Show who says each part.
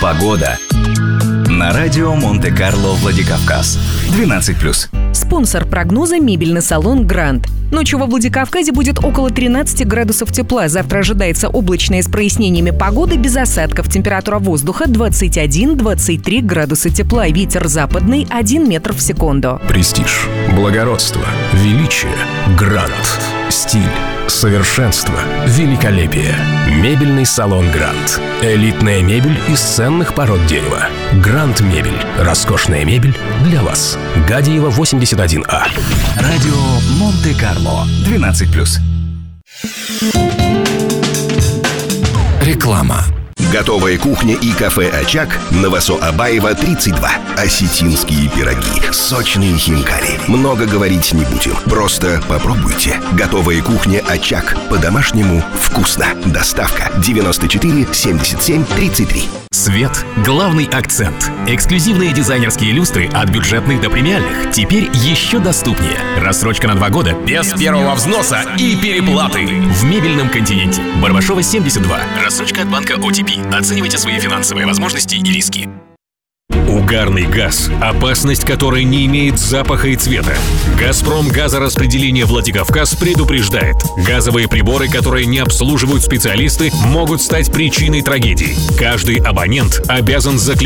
Speaker 1: Погода. На радио Монте-Карло Владикавказ. 12+.
Speaker 2: Спонсор прогноза — мебельный салон «Гранд». Ночью во Владикавказе будет около 13 градусов тепла. Завтра ожидается облачная с прояснениями погода без осадков. Температура воздуха 21-23 градуса тепла. Ветер западный 1 метр в секунду.
Speaker 3: Престиж, благородство, величие, грант, стиль, совершенство, великолепие. Мебельный салон «Грант». Элитная мебель из ценных пород дерева. «Грант Мебель». Роскошная мебель для вас. Гадиева, 81А.
Speaker 1: Радио Монте-Карло. 12+.
Speaker 3: Реклама.
Speaker 4: Готовая кухня и кафе «Очаг» на Васо-Абаева, 32. Осетинские пироги, сочные хинкали. Много говорить не будем, просто попробуйте. Готовая кухня «Очаг». По-домашнему вкусно. Доставка 94 77 33.
Speaker 5: Свет – главный акцент. Эксклюзивные дизайнерские люстры от бюджетных до премиальных. Теперь еще доступнее. Рассрочка на 2 года без первого взноса и переплаты. В мебельном континенте. Барбашова, 72. Рассрочка от банка OTP. Оценивайте свои финансовые возможности и риски. Угарный газ, опасность которой не имеет запаха и цвета. «Газпром» газораспределение Владикавказ предупреждает: газовые приборы, которые не обслуживают специалисты, могут стать причиной трагедии. Каждый абонент обязан заключить